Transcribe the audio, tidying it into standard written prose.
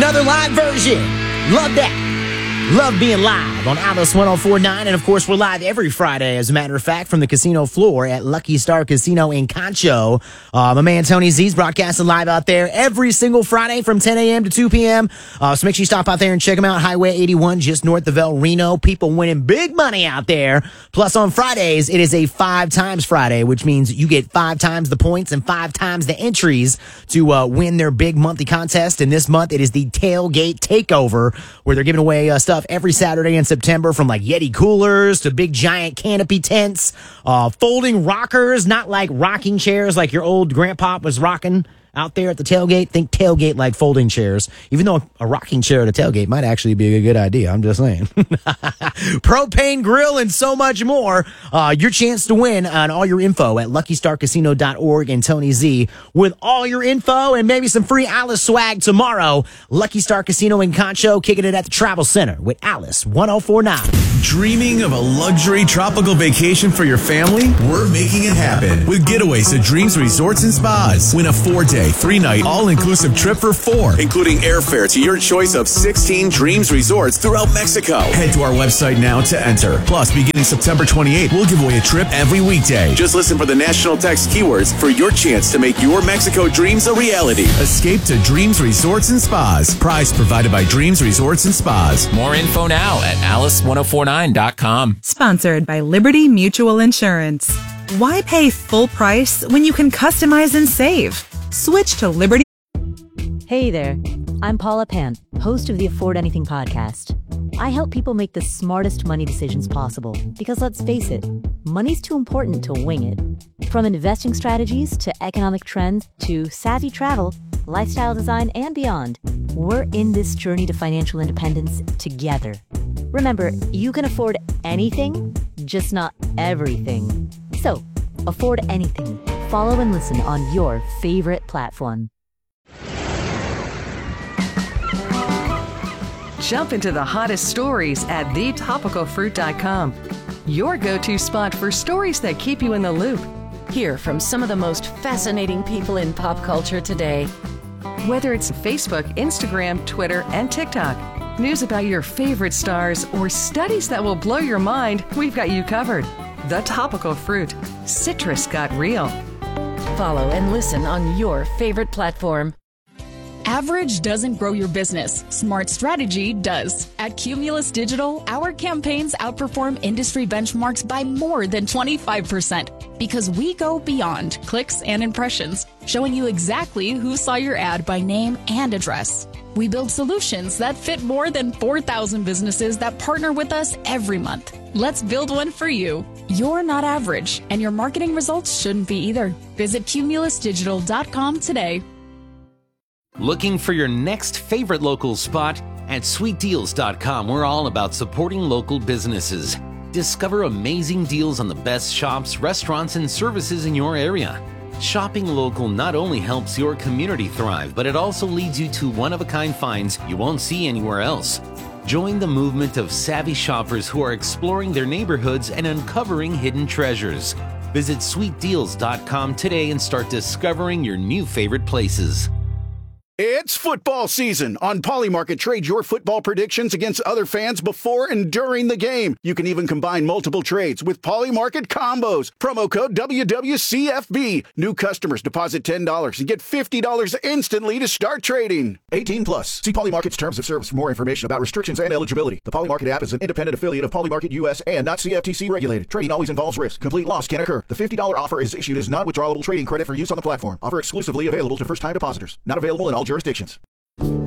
another live version. Love that. Love being live on Alice 1049. And of course, we're live every Friday, as a matter of fact, from the casino floor at Lucky Star Casino in Concho. My man Tony Z's broadcasting live out there every single Friday from 10 a.m. to 2 p.m. So make sure you stop out there and check them out. Highway 81, just north of El Reno. People winning big money out there. Plus, on Fridays, it is a 5 times Friday, which means you get 5 times the points and 5 times the entries to win their big monthly contest. And this month, it is the Tailgate Takeover, where they're giving away stuff every Saturday in September, from like Yeti coolers to big giant canopy tents, folding rockers, not like rocking chairs like your old grandpa was rocking out there at the tailgate. Think tailgate like folding chairs, even though a rocking chair at a tailgate might actually be a good idea. I'm just saying. Propane grill and so much more. Your chance to win on all your info at luckystarcasino.org and Tony Z with all your info and maybe some free Alice swag tomorrow. Lucky Star Casino in Concho, kicking it at the Travel Center with Alice 1049. Dreaming of a luxury tropical vacation for your family? We're making it happen with Getaways to Dreams Resorts and Spas. Win a 4-day, 3-night, all-inclusive trip for 4, including airfare to your choice of 16 Dreams Resorts throughout Mexico. Head to our website now to enter. Plus, beginning September 28th, we'll give away a trip every weekday. Just listen for the national text keywords for your chance to make your Mexico dreams a reality. Escape to Dreams Resorts and Spas. Prize provided by Dreams Resorts and Spas. More info now at alice1049.com. Sponsored by Liberty Mutual Insurance. Why pay full price when you can customize and save? Switch to Liberty. Hey there, I'm Paula Pant, host of the Afford Anything podcast. I help people make the smartest money decisions possible because, let's face it, money's too important to wing it. From investing strategies to economic trends to savvy travel, lifestyle design, and beyond, we're in this journey to financial independence together. Remember, you can afford anything, just not everything. So, afford anything. Follow and listen on your favorite platform. Jump into the hottest stories at thetopicalfruit.com. Your go-to spot for stories that keep you in the loop. Hear from some of the most fascinating people in pop culture today. Whether it's Facebook, Instagram, Twitter, and TikTok, news about your favorite stars, or studies that will blow your mind, we've got you covered. The Topical Fruit. Citrus got real. Follow and listen on your favorite platform. Average doesn't grow your business. Smart strategy does. At Cumulus Digital, our campaigns outperform industry benchmarks by more than 25% because we go beyond clicks and impressions, showing you exactly who saw your ad by name and address. We build solutions that fit more than 4,000 businesses that partner with us every month. Let's build one for you. You're not average, and your marketing results shouldn't be either. Visit cumulusdigital.com today. Looking for your next favorite local spot? At sweetdeals.com, we're all about supporting local businesses. Discover amazing deals on the best shops, restaurants, and services in your area. Shopping local not only helps your community thrive, but it also leads you to one-of-a-kind finds you won't see anywhere else. Join the movement of savvy shoppers who are exploring their neighborhoods and uncovering hidden treasures. Visit sweetdeals.com today and start discovering your new favorite places. It's football season. On Polymarket, trade your football predictions against other fans before and during the game. You can even combine multiple trades with Polymarket combos. Promo code WWCFB. New customers deposit $10 and get $50 instantly to start trading. 18 plus. See Polymarket's terms of service for more information about restrictions and eligibility. The Polymarket app is an independent affiliate of Polymarket US and not CFTC regulated. Trading always involves risk. Complete loss can occur. The $50 offer is issued as non-withdrawable trading credit for use on the platform. Offer exclusively available to first-time depositors. Not available in all jurisdictions.